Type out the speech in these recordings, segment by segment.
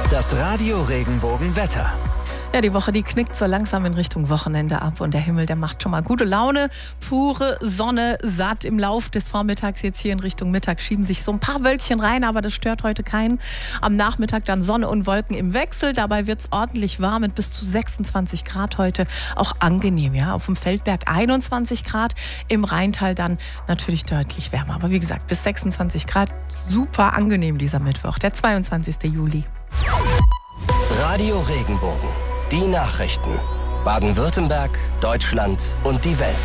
Das Radio Regenbogen-Wetter. Ja, die Woche, die knickt so langsam in Richtung Wochenende ab und der Himmel, der macht schon mal gute Laune. Pure Sonne, satt im Lauf des Vormittags, jetzt hier in Richtung Mittag schieben sich so ein paar Wölkchen rein, aber das stört heute keinen. Am Nachmittag dann Sonne und Wolken im Wechsel, dabei wird es ordentlich warm mit bis zu 26 Grad heute. Auch angenehm, ja, auf dem Feldberg 21 Grad, im Rheintal dann natürlich deutlich wärmer. Aber wie gesagt, bis 26 Grad, super angenehm dieser Mittwoch, der 22. Juli. Radio Regenbogen. Die Nachrichten. Baden-Württemberg, Deutschland und die Welt.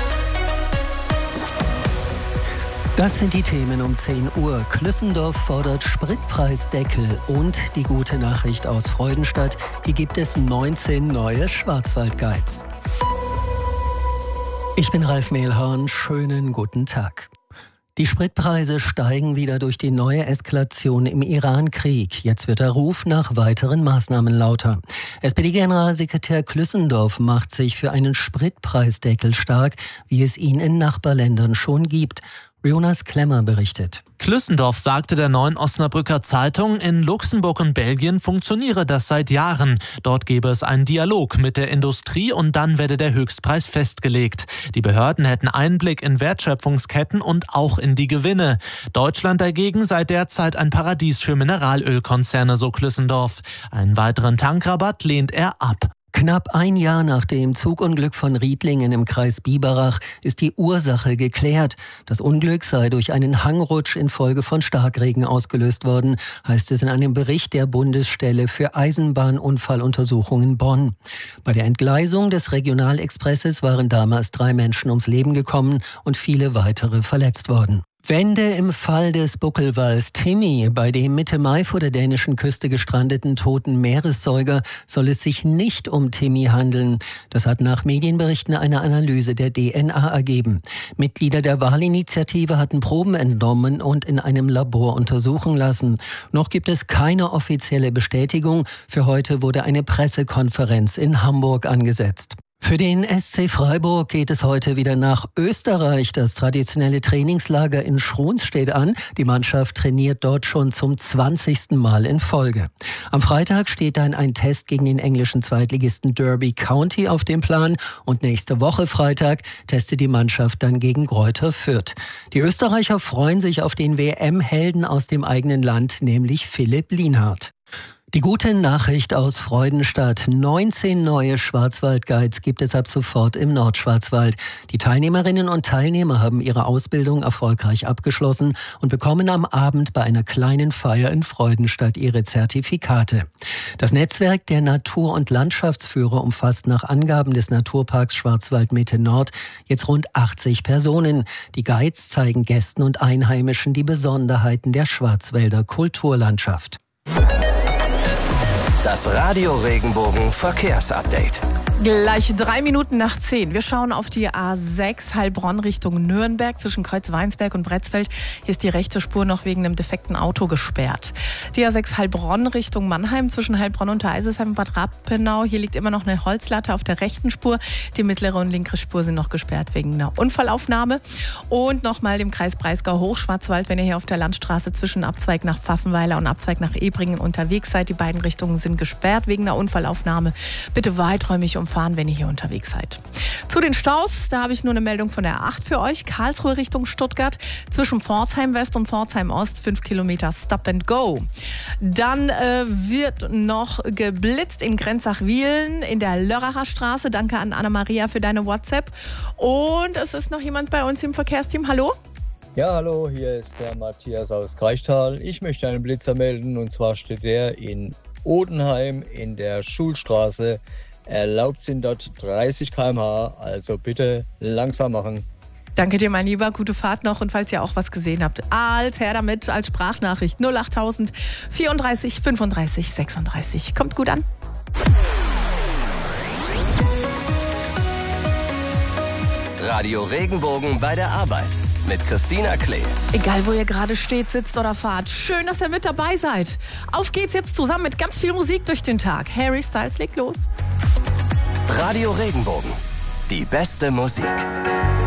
Das sind die Themen um 10 Uhr. Klüssendorf fordert Spritpreisdeckel und die gute Nachricht aus Freudenstadt. Hier gibt es 19 neue Schwarzwaldguides. Ich bin Ralf Mehlhorn. Schönen guten Tag. Die Spritpreise steigen wieder durch die neue Eskalation im Iran-Krieg. Jetzt wird der Ruf nach weiteren Maßnahmen lauter. SPD-Generalsekretär Klüssendorf macht sich für einen Spritpreisdeckel stark, wie es ihn in Nachbarländern schon gibt. Jonas Klemmer berichtet. Klüssendorf sagte der Neuen Osnabrücker Zeitung, in Luxemburg und Belgien funktioniere das seit Jahren. Dort gebe es einen Dialog mit der Industrie und dann werde der Höchstpreis festgelegt. Die Behörden hätten Einblick in Wertschöpfungsketten und auch in die Gewinne. Deutschland dagegen sei derzeit ein Paradies für Mineralölkonzerne, so Klüssendorf. Einen weiteren Tankrabatt lehnt er ab. Knapp ein Jahr nach dem Zugunglück von Riedlingen im Kreis Biberach ist die Ursache geklärt. Das Unglück sei durch einen Hangrutsch infolge von Starkregen ausgelöst worden, heißt es in einem Bericht der Bundesstelle für Eisenbahnunfalluntersuchungen Bonn. Bei der Entgleisung des Regionalexpresses waren damals 3 Menschen ums Leben gekommen und viele weitere verletzt worden. Wende im Fall des Buckelwals Timmy. Bei dem Mitte Mai vor der dänischen Küste gestrandeten toten Meeressäuger soll es sich nicht um Timmy handeln. Das hat nach Medienberichten eine Analyse der DNA ergeben. Mitglieder der Wahlinitiative hatten Proben entnommen und in einem Labor untersuchen lassen. Noch gibt es keine offizielle Bestätigung. Für heute wurde eine Pressekonferenz in Hamburg angesetzt. Für den SC Freiburg geht es heute wieder nach Österreich. Das traditionelle Trainingslager in Schruns steht an. Die Mannschaft trainiert dort schon zum 20. Mal in Folge. Am Freitag steht dann ein Test gegen den englischen Zweitligisten Derby County auf dem Plan. Und nächste Woche Freitag testet die Mannschaft dann gegen Greuther Fürth. Die Österreicher freuen sich auf den WM-Helden aus dem eigenen Land, nämlich Philipp Lienhardt. Die gute Nachricht aus Freudenstadt. 19 neue Schwarzwaldguides gibt es ab sofort im Nordschwarzwald. Die Teilnehmerinnen und Teilnehmer haben ihre Ausbildung erfolgreich abgeschlossen und bekommen am Abend bei einer kleinen Feier in Freudenstadt ihre Zertifikate. Das Netzwerk der Natur- und Landschaftsführer umfasst nach Angaben des Naturparks Schwarzwald-Mitte Nord jetzt rund 80 Personen. Die Guides zeigen Gästen und Einheimischen die Besonderheiten der Schwarzwälder Kulturlandschaft. Das Radio Regenbogen Verkehrsupdate. Gleich 3 Minuten nach 10. Wir schauen auf die A6 Heilbronn Richtung Nürnberg zwischen Kreuzweinsberg und Bretzfeld. Hier ist die rechte Spur noch wegen einem defekten Auto gesperrt. Die A6 Heilbronn Richtung Mannheim zwischen Heilbronn und Eisesheim und Bad Rappenau. Hier liegt immer noch eine Holzlatte auf der rechten Spur. Die mittlere und linke Spur sind noch gesperrt wegen einer Unfallaufnahme. Und nochmal im Kreis Breisgau Hochschwarzwald, wenn ihr hier auf der Landstraße zwischen Abzweig nach Pfaffenweiler und Abzweig nach Ebringen unterwegs seid. Die beiden Richtungen sind gesperrt wegen einer Unfallaufnahme. Bitte weiträumig umfahren, wenn ihr hier unterwegs seid. Zu den Staus, da habe ich nur eine Meldung von der A8 für euch. Karlsruhe Richtung Stuttgart, zwischen Pforzheim West und Pforzheim Ost, 5 Kilometer Stop and Go. Dann wird noch geblitzt in Grenzach-Wiehlen in der Lörracher Straße. Danke an Anna-Maria für deine WhatsApp. Und es ist noch jemand bei uns im Verkehrsteam. Hallo? Ja, hallo, hier ist der Matthias aus Kreichtal. Ich möchte einen Blitzer melden, und zwar steht der in Odenheim in der Schulstraße. Erlaubt sind dort 30 km/h, also bitte langsam machen. Danke dir, mein Lieber. Gute Fahrt noch. Und falls ihr auch was gesehen habt, als her damit, als Sprachnachricht 08000 34 35 36. Kommt gut an. Radio Regenbogen bei der Arbeit mit Christina Klee. Egal, wo ihr gerade steht, sitzt oder fahrt. Schön, dass ihr mit dabei seid. Auf geht's jetzt zusammen mit ganz viel Musik durch den Tag. Harry Styles legt los. Radio Regenbogen. Die beste Musik.